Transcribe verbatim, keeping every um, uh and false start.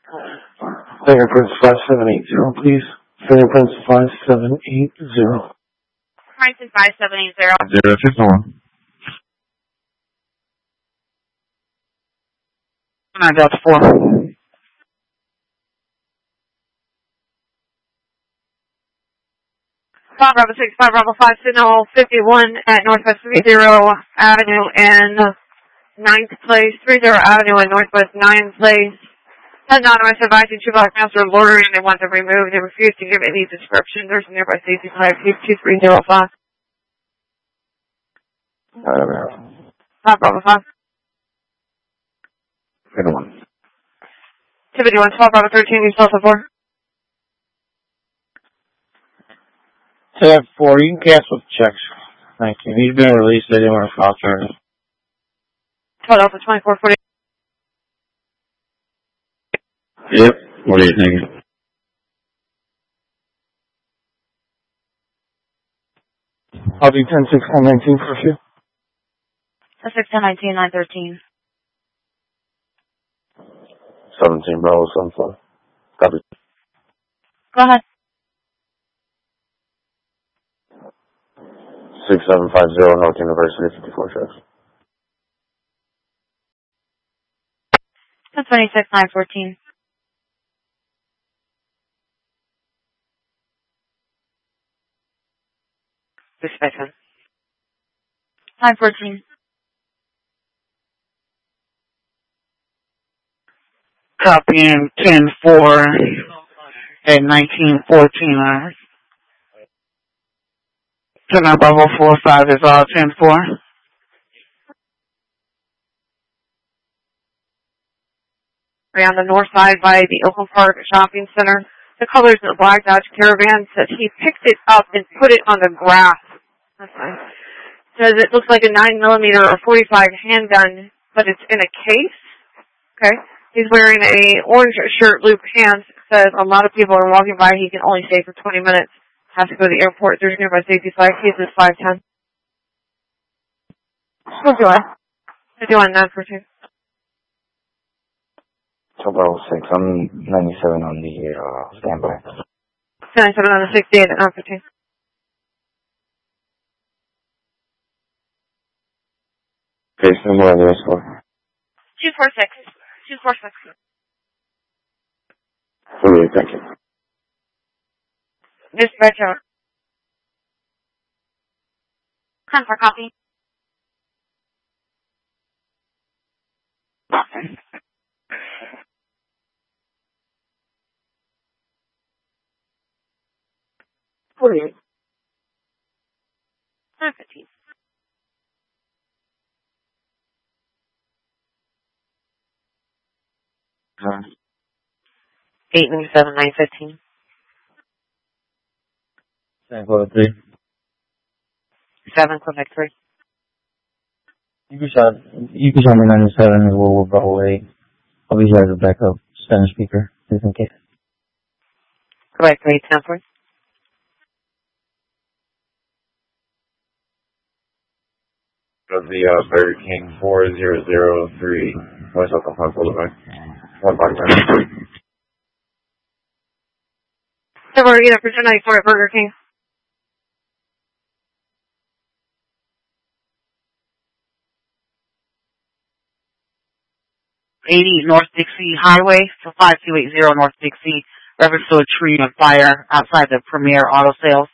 Fingerprints five seven eight zero, please. Fingerprints five seven eight zero. Price is five seven eight zero. Zero six one. Nine Delta four. Five Bravo six, five Bravo five, signal fifty-one at Northwest three zero Avenue and ninth Place, three zero Avenue and Northwest ninth Place. Anonymous advising two black males are loitering. They want them removed. They refuse to give any description. There's a nearby safety flag, two three zero five. Five Bravo five. Good one. Activity one, twelve Bravo thirteen, you still four. Tab four, you can cancel the checks. Thank you. He's been released. They didn't want to file charges. twelve Alpha twenty-four forty. Yep. What are you thinking? I'll do ten six one nineteen for you. ten six ten nineteen nine thirteen. seventeen Bravo seven four. Copy. Go ahead. six seven five zero North University fifty-four checks. ten twenty-six nine fourteen. Dispatch nine fourteen. Copying ten four at nineteen fourteen. Uh, ten Bravo four five is all ten four. On the north side by the Oakland Park Shopping Center. The colors of the black Dodge Caravan says he picked it up and put it on the grass. That's fine. Says it looks like a nine millimeter or forty-five handgun, but it's in a case. Okay. He's wearing a orange shirt, blue pants. Says a lot of people are walking by. He can only stay for twenty minutes. Has to go to the airport. There's nearby safety flag. Case is five ten. What do I? I do on nine fourteen. Bravo six. I'm ninety-seven on the uh, standby. ninety-seven on the sixty-eight at nine fifteen. Case number on the rest for. two four six. two four six. Okay, thank you. Dispatch out. Time for copy. forty-eight. nine fifteen. Uh, eight ninety-seven nine fifteen. San Quentin three. seven Quebec three. You can shot, you can shot me ninety-seven as well with Bravo eight. I'll be here as a backup center speaker, just in case. Quebec three, Stanford. of the uh, Burger King four zero zero three West Oklahoma Boulevard. One block down. So we're either for tonight for at Burger King. eighty North Dixie Highway for five two eight zero North Dixie. Reference to a tree on fire outside the Premier Auto Sales.